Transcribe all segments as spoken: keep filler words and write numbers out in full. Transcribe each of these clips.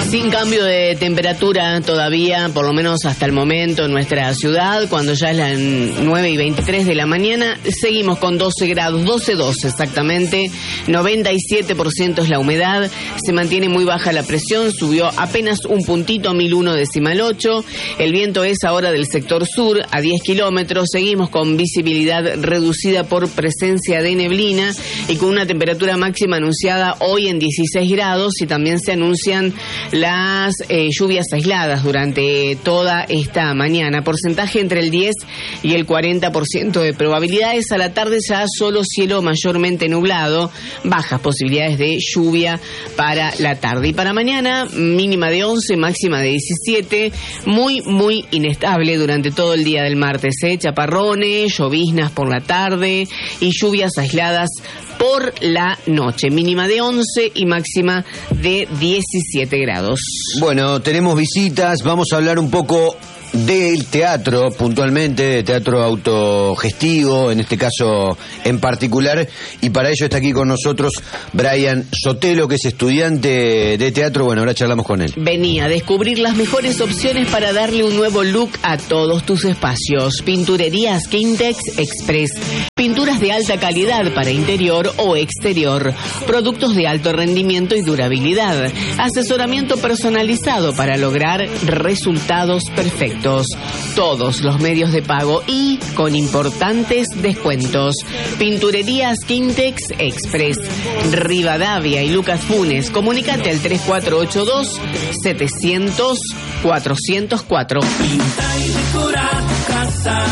Sin cambio de temperatura todavía, por lo menos hasta el momento en nuestra ciudad, cuando ya es las nueve y veintitrés de la mañana, seguimos con doce grados, doce punto dos exactamente, noventa y siete por ciento es la humedad, se mantiene muy baja la presión, subió apenas un puntito, mil uno decimal ocho, el viento es ahora del sector sur a diez kilómetros, seguimos con visibilidad reducida por presencia de neblina y con una temperatura máxima anunciada hoy en dieciséis grados y también se anuncian las eh, lluvias aisladas durante toda esta mañana. Porcentaje entre el diez y el cuarenta por ciento de probabilidades. A la tarde ya solo cielo mayormente nublado. Bajas posibilidades de lluvia para la tarde. Y para mañana, mínima de once, máxima de diecisiete. Muy, muy inestable durante todo el día del martes. ¿eh? Chaparrones, lloviznas por la tarde y lluvias aisladas por la noche, mínima de once y máxima de diecisiete grados. Bueno, tenemos visitas, vamos a hablar un poco del teatro, puntualmente, de teatro autogestivo, en este caso en particular, y para ello está aquí con nosotros Brian Sotelo, que es estudiante de teatro. Bueno, ahora charlamos con él. Vení a descubrir las mejores opciones para darle un nuevo look a todos tus espacios. Pinturerías Quintex Express. Pinturas de alta calidad para interior o exterior. Productos de alto rendimiento y durabilidad. Asesoramiento personalizado para lograr resultados perfectos. Todos los medios de pago y con importantes descuentos. Pinturerías Quintex Express. Rivadavia y Lucas Funes. Comunícate al tres cuatro ocho dos, setecientos, cuatrocientos cuatro. Pinta y decora tu casa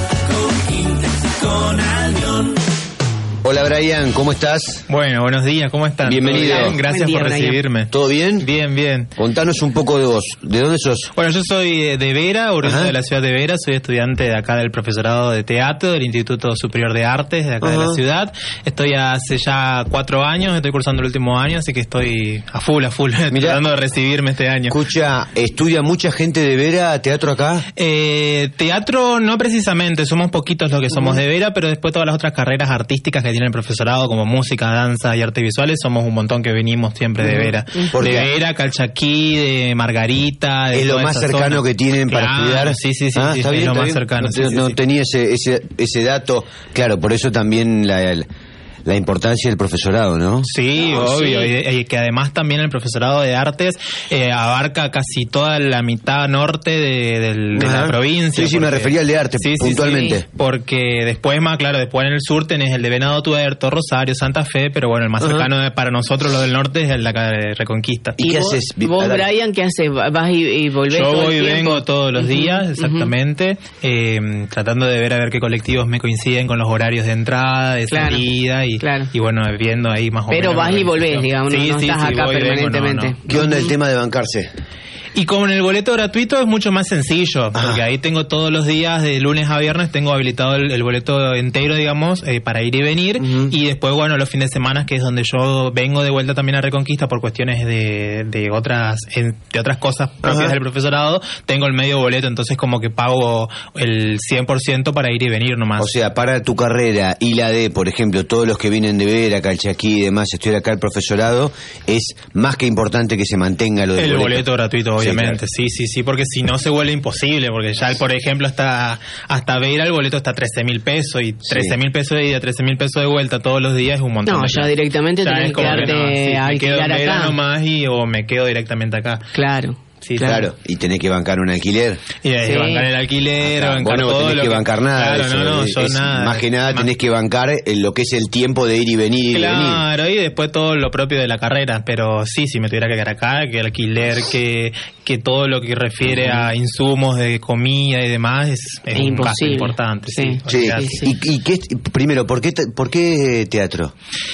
con Quintex y con Albion. Hola Brian, ¿cómo estás? Bueno, buenos días, ¿cómo están? Bienvenido. Bien, gracias Buen día, por Brian. recibirme. ¿Todo bien? Bien, bien. Contanos un poco de vos. ¿De dónde sos? Bueno, yo soy de Vera, oriundo de la ciudad de Vera, soy estudiante de acá del profesorado de teatro del Instituto Superior de Artes de acá Ajá. de la ciudad. Estoy hace ya cuatro años, estoy cursando el último año, así que estoy a full, a full, Mirá, tratando de recibirme este año. Escucha, ¿estudia mucha gente de Vera teatro acá? Eh, teatro no precisamente, somos poquitos los que somos uh-huh. de Vera, pero después todas las otras carreras artísticas que tiene el profesorado, como música, danza y artes visuales, somos un montón que venimos siempre de Vera. ¿Por de qué? Vera, Calchaquí, de Margarita. De ¿Es lo más cercano zona. que tienen para claro, estudiar? Sí, sí, sí, ah, sí ¿está es bien, lo está más bien? cercano. No, sí, sí, no sí. tenía ese, ese, ese dato. Claro, por eso también la... El, la importancia del profesorado, ¿no? Sí, no, obvio, sí. Y, y que además también el profesorado de artes eh, abarca casi toda la mitad norte de, de, de la provincia. Sí, sí, porque, me refería al de arte, sí, puntualmente. Sí, sí, porque después más, claro, después en el sur tenés el de Venado Tuerto, Rosario, Santa Fe, pero bueno, el más uh-huh. cercano de, para nosotros, lo del norte, es el de acá de Reconquista. ¿Y, ¿Y qué vos, haces? Vos, Brian, ¿qué haces? ¿Vas y, y volvés Yo todo voy el y tiempo? vengo todos los días, uh-huh. exactamente, uh-huh. eh, tratando de ver a ver qué colectivos me coinciden con los horarios de entrada, de claro, salida, y, claro. y bueno, viendo ahí más o Pero menos. Pero vas y volvés, digamos, sí, no, no sí, estás sí, acá permanentemente. Vengo, no, no. ¿Qué onda el tema de bancarse? Y con el boleto gratuito es mucho más sencillo, Ajá. porque ahí tengo todos los días, de lunes a viernes, tengo habilitado el, el boleto entero, digamos, eh, para ir y venir, uh-huh. y después, bueno, los fines de semana, que es donde yo vengo de vuelta también a Reconquista por cuestiones de, de otras de otras cosas propias Ajá. del profesorado, tengo el medio boleto, entonces como que pago el cien por ciento para ir y venir nomás. O sea, para tu carrera y la de, por ejemplo, todos los que vienen de Vera, Calchaquí y demás, estudiar acá el profesorado, es más que importante que se mantenga lo del el boleto. boleto gratuito, obviamente. Obviamente, sí, claro. sí, sí, sí, porque si no se vuelve imposible, porque ya, por ejemplo, hasta hasta Vera el boleto está trece mil pesos y trece mil sí. pesos de ida, trece mil pesos de vuelta todos los días es un montón. No, de ya plata. directamente ya tenés que quedarte no, sí, a alquilar acá. Me quedo en Vera nomás y, o me quedo directamente acá. Claro. Sí, claro. claro, y tenés que bancar un alquiler. Y tenés sí. que bancar el alquiler, Acá. bancar Vos no todo tenés lo que que bancar nada. Claro, eso, no, no, es, yo es, nada. Más que nada más... tenés que bancar lo que es el tiempo de ir y venir, ir claro, y venir. Claro, y después todo lo propio de la carrera. Pero sí, si me tuviera que quedar acá, que el alquiler, que, que todo lo que refiere uh-huh. a insumos de comida y demás es, es, es un gasto importante. Sí. Sí. Sí. Sí. ¿Y, y qué, primero, ¿por qué, ¿por qué teatro?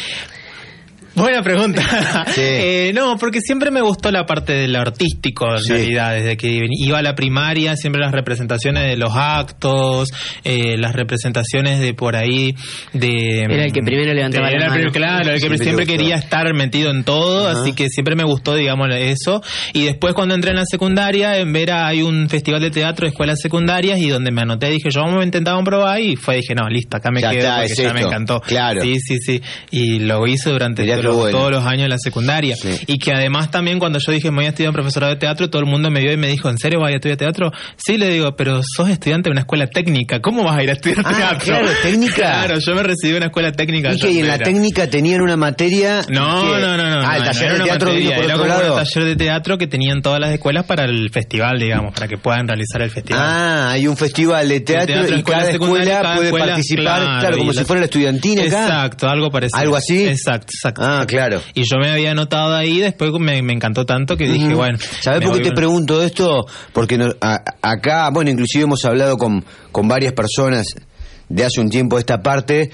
Buena pregunta. Sí. eh, no, porque siempre me gustó la parte de lo artístico, en sí. realidad. Desde que iba a la primaria, siempre las representaciones de los actos, eh, las representaciones de por ahí, de... Era el que primero levantaba de, la mano. El, claro, el que siempre, siempre quería estar metido en todo, uh-huh. así que siempre me gustó, digamos, eso. Y después cuando entré en la secundaria, en Vera hay un festival de teatro de escuelas secundarias y donde me anoté, dije, yo vamos a intentar un probar y fue, dije, no, listo, acá me ya quedo está, porque ya esto. me encantó. Claro. Sí, sí, sí. Y lo hice durante... Teatro los, bueno. todos los años de la secundaria. Sí. Y que además también cuando yo dije me voy a estudiar un profesorado de teatro, todo el mundo me vio y me dijo, ¿en serio vas a ir a estudiar teatro? Sí, le digo, pero sos estudiante de una escuela técnica, ¿cómo vas a ir a estudiar Ah, teatro? claro, técnica. Claro, yo me recibí en una escuela técnica. Y que y en la técnica tenían una materia... No, que... no, no, no. Ah, el no, taller no de teatro materia, vino por era otro como lado. un taller de teatro que tenían todas las escuelas para el festival, digamos, para que puedan realizar el festival. Ah, hay un festival de teatro, teatro, y escuela cada escuela secundaria, cada puede escuela, participar, claro, claro, como y si la- fuera la estudiantina acá. Exacto, algo parecido. ¿Algo así? Exacto, exacto. Ah, claro. Y yo me había anotado ahí, después me, me encantó tanto que dije, Ujú. bueno. ¿Sabés me por qué voy te con- pregunto esto? Porque no- a- acá, bueno, inclusive hemos hablado con, con varias personas de hace un tiempo de esta parte.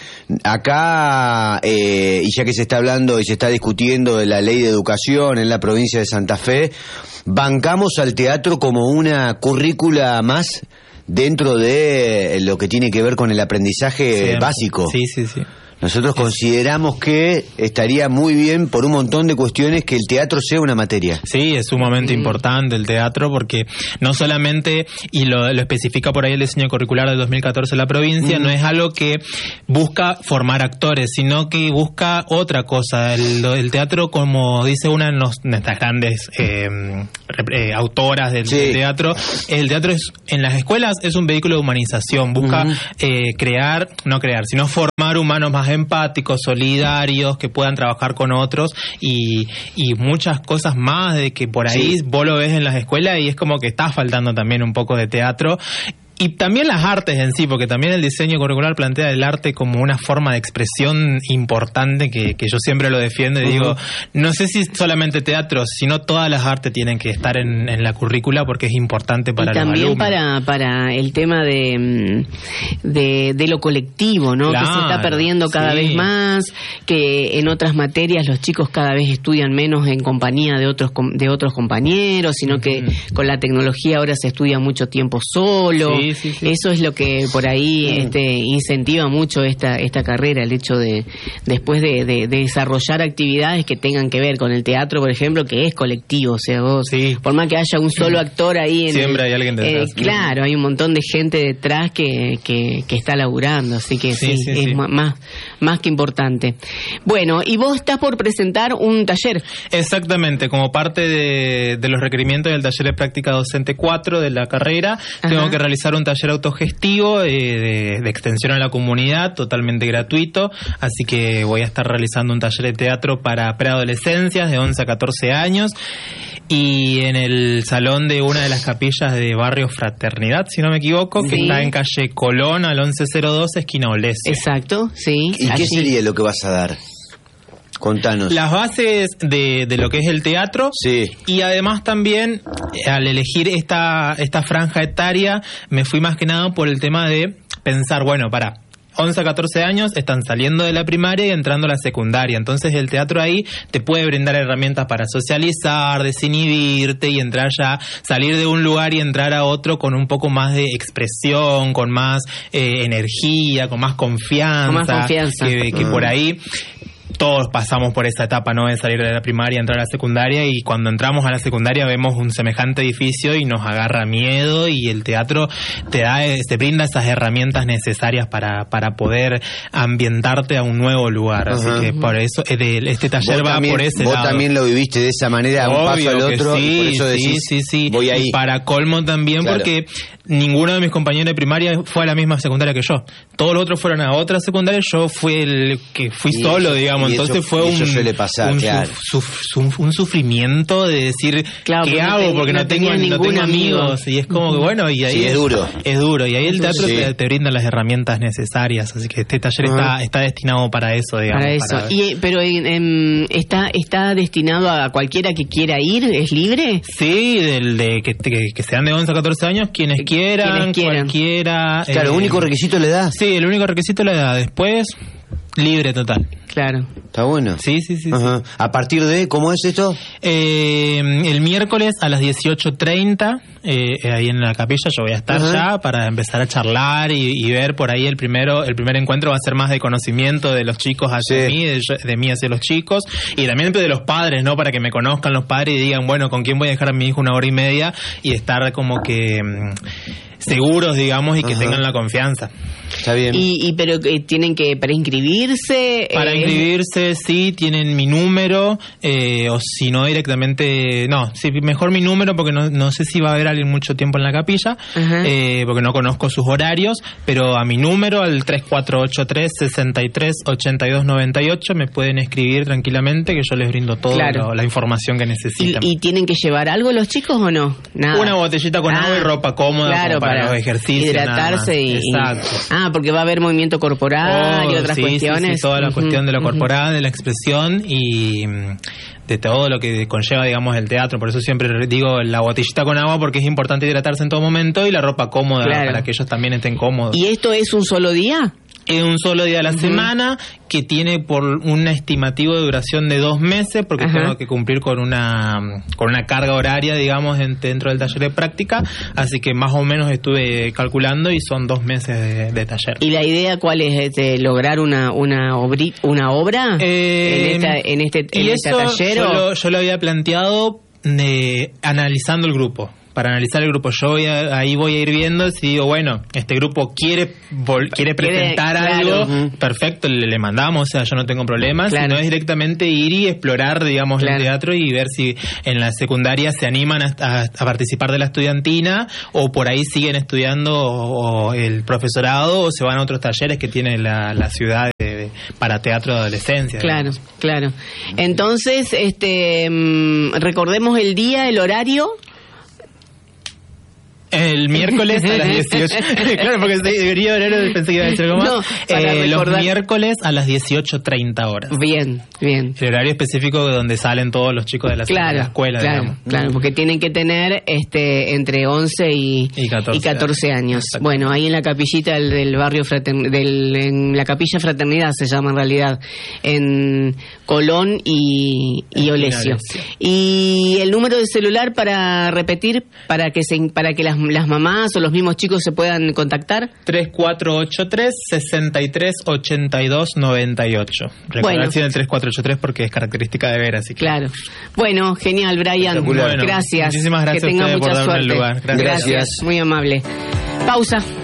Acá, eh, y ya que se está hablando y se está discutiendo de la ley de educación en la provincia de Santa Fe, bancamos al teatro como una currícula más dentro de lo que tiene que ver con el aprendizaje Siempre. básico. Sí, sí, sí. Nosotros consideramos que estaría muy bien, por un montón de cuestiones, que el teatro sea una materia. Sí, es sumamente importante el teatro porque no solamente, y lo, lo especifica por ahí el diseño curricular del dos mil catorce de la provincia, Mm. no es algo que busca formar actores, sino que busca otra cosa. El, el teatro, como dice una de nos- nuestras grandes eh, rep- eh, autoras del, Sí. del teatro, el teatro es en las escuelas es un vehículo de humanización, busca Ujú. eh, crear, no crear, sino formar humanos más empáticos, solidarios, que puedan trabajar con otros y, y muchas cosas más de que por ahí Sí. vos lo ves en las escuelas y es como que está faltando también un poco de teatro. Y también las artes en sí, porque también el diseño curricular plantea el arte como una forma de expresión importante que, que yo siempre lo defiendo y Ujú. digo, no sé si solamente teatro, sino todas las artes tienen que estar en, en la currícula porque es importante para y los también alumnos. para para el tema de, mm, de de lo colectivo, ¿no? Que se está Claro, perdiendo cada sí. vez más, que en otras materias los chicos cada vez estudian menos en compañía de otros com- de otros compañeros, sino que Ujú. con la tecnología ahora se estudia mucho tiempo solo. Sí, sí, sí. Eso es lo que por ahí este incentiva mucho esta esta carrera, el hecho de después de, de- de desarrollar actividades que tengan que ver con el teatro, por ejemplo, que es colectivo, o sea, vos Sí. por más que haya un solo actor ahí en Siempre el- hay alguien detrás. eh, claro, hay un montón de gente detrás que, que, que está laburando, así que sí, Sí, sí, es sí. ma- más más que importante. Bueno, y vos estás por presentar un taller. Exactamente, como parte de, de los requerimientos del taller de práctica docente cuatro de la carrera, Ajá. tengo que realizar un taller autogestivo eh, de, de extensión a la comunidad, totalmente gratuito, así que voy a estar realizando un taller de teatro para preadolescencias de once a catorce años y en el salón de una de las capillas de Barrio Fraternidad, si no me equivoco, que Sí. está en calle Colón al once cero dos, esquina Olese. Exacto, sí. ¿Y qué allí. sería lo que vas a dar? Contanos. Las bases de, de lo que es el teatro. Sí. Y además también, eh, al elegir esta, esta franja etaria, me fui más que nada por el tema de pensar, bueno, para once a catorce años están saliendo de la primaria y entrando a la secundaria. Entonces el teatro ahí te puede brindar herramientas para socializar, desinhibirte y entrar ya, salir de un lugar y entrar a otro con un poco más de expresión, con más eh, energía, con más confianza. Con más confianza. Que, que Ah. por ahí todos pasamos por esa etapa, ¿no? De salir de la primaria, entrar a la secundaria, y cuando entramos a la secundaria vemos un semejante edificio y nos agarra miedo, y el teatro te da, eh, te brinda esas herramientas necesarias para, para poder ambientarte a un nuevo lugar. Ajá. Así que por eso eh, de- este taller Vos va también, por ese vos lado. también lo viviste de esa manera, a un paso Obvio al que otro, sí, y por eso sí, decís, sí, sí. voy ahí. Y para colmo también, Claro. porque ninguno de mis compañeros de primaria fue a la misma secundaria que yo. Todos los otros fueron a otra secundaria, yo fui el que fui Y solo, eso- digamos. y eso- Entonces fue y un, eso suele pasar, un, claro. suf- suf- un sufrimiento de decir, Claro, ¿qué porque no hago? ten- Porque no, no tengo, tenías no ningún tengo amigo. amigos. Y es como que, bueno, y ahí Sí, es duro. Es duro. Y ahí el teatro Sí. te, te brinda las herramientas necesarias. Así que este taller Ajá. está, está destinado para eso, digamos. Para eso. Y, pero em, está está destinado a cualquiera que quiera ir, ¿es libre? Sí, del, de que, que, que sean de once a catorce años, quienes quieran, Quienes quieran. cualquiera. Claro, eh, único requisito le da. Sí, el único requisito es la edad. Después, libre total. Claro. Está bueno. Sí, sí, sí. Ajá. A partir de, ¿cómo es esto? Eh, el miércoles a las dieciocho treinta, eh, ahí en la capilla, yo voy a estar Ajá. ya para empezar a charlar y, y ver por ahí el primero, el primer encuentro va a ser más de conocimiento de los chicos hacia Sí. mí, de, yo- de mí hacia los chicos, y también de los padres, ¿no? Para que me conozcan los padres y digan, bueno, ¿con quién voy a dejar a mi hijo una hora y media? Y estar como que... mm, seguros, digamos, y que Ajá. tengan la confianza. Está bien. Y, y pero eh, tienen que para inscribirse. Para eh, inscribirse, sí, tienen mi número, eh, o si no directamente, no, sí, mejor mi número porque no, no sé si va a haber alguien mucho tiempo en la capilla, Ajá. eh, porque no conozco sus horarios, pero a mi número, al tres cuatro ocho tres, seis tres, ocho dos nueve ocho, me pueden escribir tranquilamente que yo les brindo toda Claro. la información que y, necesitan. y tienen que llevar algo los chicos o no? Nada. Una botellita con Ah, agua y ropa cómoda, claro, como para, para los ejercicios. hidratarse nada y, más. y- Exacto. ah, porque va a haber movimiento corporal y Oh, otras sí, cuestiones. Sí, sí, toda la Ujú, cuestión de lo ujú. corporal, de la expresión y mm, de todo lo que conlleva, digamos, el teatro. Por eso siempre digo la botellita con agua, porque es importante hidratarse en todo momento, y la ropa cómoda, Claro. para que ellos también estén cómodos. ¿Y esto es un solo día? Es un solo día a la semana, que tiene por un estimativo de duración de dos meses, porque Ajá. tengo que cumplir con una con una carga horaria, digamos, en- dentro del taller de práctica. Así que más o menos estuve calculando y son dos meses de, de taller. ¿Y la idea cuál es? Este, ¿Lograr una una, obri- una obra Eh, en, esta, en este, en y este eso taller? yo o- lo, yo lo había planteado eh, analizando el grupo. Para analizar el grupo, yo voy a- ahí voy a ir viendo si digo, bueno, este grupo quiere vol- quiere presentar Quiere- algo, claro. Ujú. perfecto, le, le mandamos, o sea, yo no tengo problemas, Claro. sino es directamente ir y explorar, digamos, Claro. el teatro y ver si en la secundaria se animan a, a- a participar de la estudiantina, o por ahí siguen estudiando o, o el profesorado, o se van a otros talleres que tiene la, la ciudad de- de- para teatro de adolescencia. Claro, claro. Entonces, este, mm, recordemos el día, el horario. El miércoles a las dieciocho. Claro, porque sí, debería haber, pensé que iba a decir algo más. No, para Eh, los recordar. miércoles a las dieciocho treinta horas. Bien, bien. El horario específico de donde salen todos los chicos de la, de la Claro, escuela, claro, digamos. claro, porque tienen que tener este entre once y, Y catorce años. Exacto. Bueno, ahí en la capillita del, del barrio Fratern- del en la capilla Fraternidad se llama en realidad, en Colón y, y Esquina Olesio. Olesio. Y el número de celular para repetir, para que se para que las, las mamás o los mismos chicos se puedan contactar. tres cuatro ocho tres, seis tres, ocho dos nueve ocho. Recordar Bueno. si en el tres cuatro ocho tres porque es característica de ver, así que... Claro. Bueno, genial, Brian. Espectacular. Bueno, gracias. muchísimas gracias que a tenga ustedes mucha por darme el suerte. lugar. Gracias. Gracias. Muy amable. Pausa.